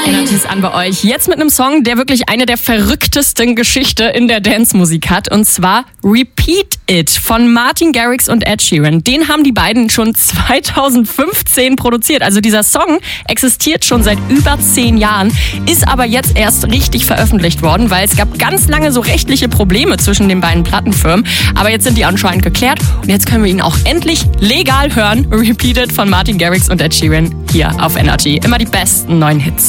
Energy ist an bei euch. Jetzt mit einem Song, der wirklich eine der verrücktesten Geschichten in der Dance-Musik hat. Und zwar Repeat It von Martin Garrix und Ed Sheeran. Den haben die beiden schon 2015 produziert. Also dieser Song existiert schon seit über 10 Jahren, ist aber jetzt erst richtig veröffentlicht worden, weil es gab ganz lange so rechtliche Probleme zwischen den beiden Plattenfirmen. Aber jetzt sind die anscheinend geklärt und jetzt können wir ihn auch endlich legal hören. Repeat It von Martin Garrix und Ed Sheeran hier auf Energy. Immer die besten neuen Hits.